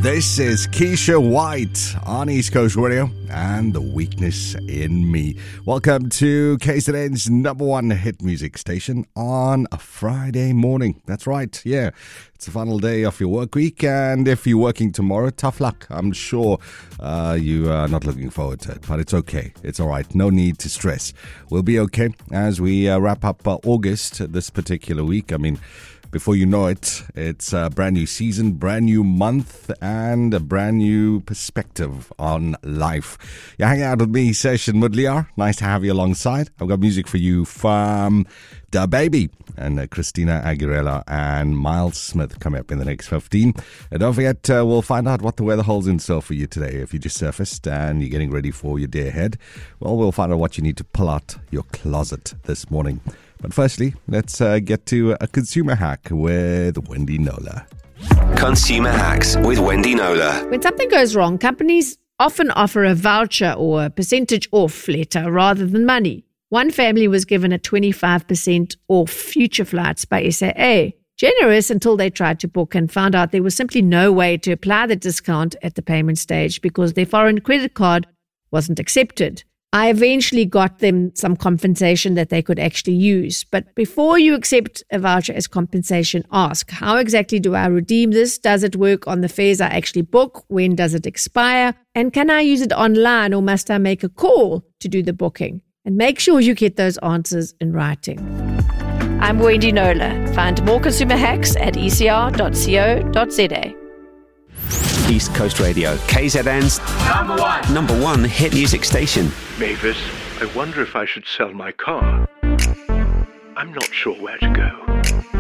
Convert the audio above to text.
This is Keisha White on East Coast Radio and The Weakness in Me. Welcome to KZN's number one hit music station on a Friday morning. That's right, yeah. It's the final day of your work week, and if you're working tomorrow, tough luck. I'm sure you are not looking forward to it, but it's okay. It's all right. No need to stress. We'll be okay as we wrap up August this particular week. I mean, before you know it, it's a brand new season, brand new month, and a brand new perspective on life. You're hanging out with me, Session Mudliar. Nice to have you alongside. I've got music for you from Da Baby and Christina Aguilera and Miles Smith coming up in the next 15. And don't forget, we'll find out what the weather holds in store for you today. If you just surfaced and you're getting ready for your day ahead, well, we'll find out what you need to pull out your closet this morning. But firstly, let's get to a consumer hack with Wendy Knowler. Consumer hacks with Wendy Knowler. When something goes wrong, companies often offer a voucher or a percentage off letter rather than money. One family was given a 25% off future flights by SAA. Generous until they tried to book and found out there was simply no way to apply the discount at the payment stage because their foreign credit card wasn't accepted. I eventually got them some compensation that they could actually use. But before you accept a voucher as compensation, ask, how exactly do I redeem this? Does it work on the fares I actually book? When does it expire? And can I use it online, or must I make a call to do the booking? And make sure you get those answers in writing. I'm Wendy Knowler. Find more consumer hacks at ecr.co.za. East Coast Radio, KZN's number one hit music station. Mavis, I wonder if I should sell my car. I'm not sure where to go.